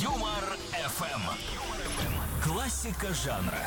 Юмор ФМ. Классика жанра.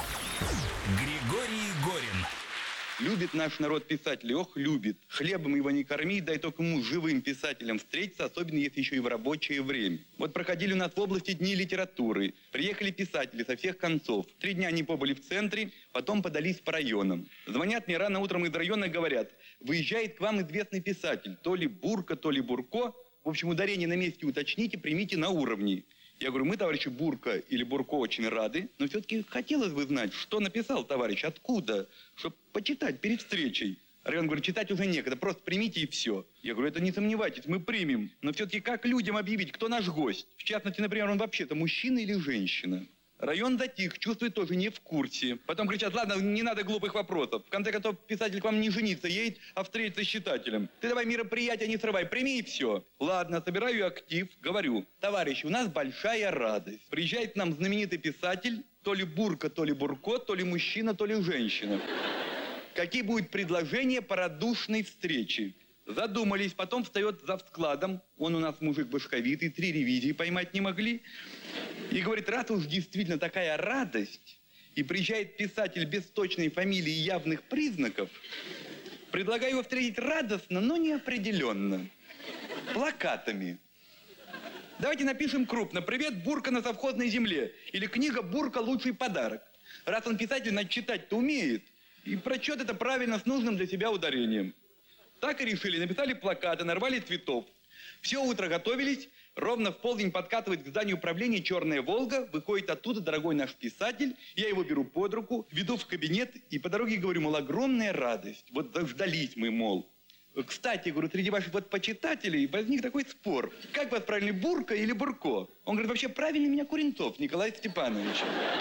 Григорий Горин. Любит наш народ писателей, ох, любит. Хлебом его не корми, дай только ему живым писателям встретиться, особенно если еще и в рабочее время. Вот проходили у нас в области дни литературы. Приехали писатели со всех концов. 3 дня они побыли в центре, потом подались по районам. Звонят мне рано утром из района и говорят: выезжает к вам известный писатель, то ли Бурка, то ли Бурко. В общем, ударение на месте уточните, примите на уровне. Я говорю: мы, товарищи Бурка или Бурко, очень рады, но все-таки хотелось бы знать, что написал товарищ, откуда, чтобы почитать перед встречей. Район говорит: читать уже некогда, просто примите и все. Я говорю: это не сомневайтесь, мы примем, но все-таки как людям объявить, кто наш гость? В частности, например, он вообще-то мужчина или женщина? Район затих, чувствует тоже не в курсе. Потом кричат: ладно, не надо глупых вопросов. В конце концов, писатель к вам не жениться едет, а встретиться с читателем. Ты давай мероприятие не срывай, прими и все. Ладно, собираю актив, говорю: товарищи, у нас большая радость. Приезжает к нам знаменитый писатель, то ли Бурка, то ли Бурко, то ли мужчина, то ли женщина. Какие будут предложения по радушной встрече? Задумались, потом встает завскладом. Он у нас мужик башковитый, 3 ревизии поймать не могли. И говорит: раз уж действительно такая радость, и приезжает писатель без точной фамилии и явных признаков, предлагаю его встретить радостно, но неопределенно. Плакатами. Давайте напишем крупно: «Привет, Бурка на совхозной земле». Или «Книга Бурка – лучший подарок». Раз он писатель, значит, читать-то умеет. И прочет это правильно, с нужным для себя ударением. Так и решили. Написали плакаты, нарвали цветов. Все утро готовились. Ровно в полдень подкатывает к зданию управления «Черная Волга». Выходит оттуда дорогой наш писатель. Я его беру под руку, веду в кабинет и по дороге говорю: мол, огромная радость. Вот дождались мы, мол. Кстати, говорю, среди ваших вот почитателей возник такой спор. Как вас правильно, Бурка или Бурко? Он говорит: вообще правильно меня Куренцов Николай Степанович.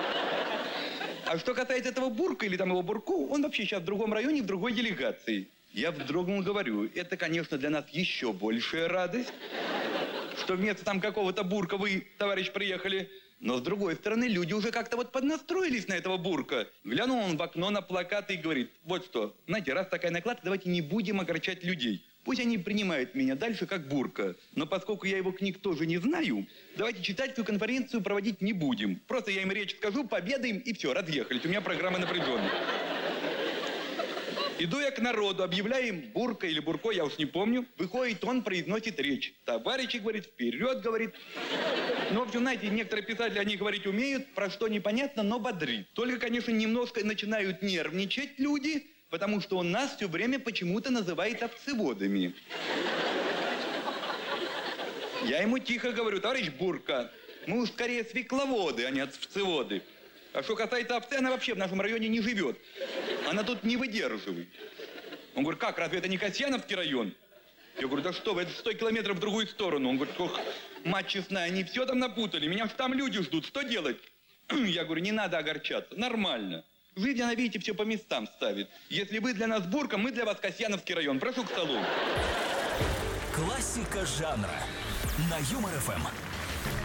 А что касается этого Бурка или там его Бурко, он вообще сейчас в другом районе, в другой делегации. Я вздрогнул, говорю: это, конечно, для нас еще большая радость, что вместо там какого-то Бурка вы, товарищ, приехали. Но, с другой стороны, люди уже как-то вот поднастроились на этого Бурка. Глянул он в окно на плакаты и говорит: вот что, знаете, раз такая накладка, давайте не будем огорчать людей. Пусть они принимают меня дальше как Бурка. Но поскольку я его книг тоже не знаю, давайте читательскую конференцию проводить не будем. Просто я им речь скажу, победаем и все, разъехались. У меня программа напряженная. Иду я к народу, объявляем Бурка или Бурко, я уж не помню. Выходит он, произносит речь. Товарищи, говорит, вперед, говорит. Ну, в общем, знаете, некоторые писатели, они говорить умеют, про что непонятно, но бодрит. Только, конечно, немножко начинают нервничать люди, потому что он нас все время почему-то называет овцеводами. Я ему тихо говорю: товарищ Бурка, мы уж скорее свекловоды, а не овцеводы. А что касается овцы, она вообще в нашем районе не живет. Она тут не выдерживает. Он говорит: как, разве это не Касьяновский район? Я говорю: да что вы, это 100 километров в другую сторону. Он говорит: ох, мать честная, они все там напутали, меня ж там люди ждут, что делать? Я говорю: не надо огорчаться, нормально. Жизнь, она, видите, все по местам ставит. Если вы для нас Бурка, мы для вас Касьяновский район. Прошу к столу. Классика жанра на Юмор ФМ.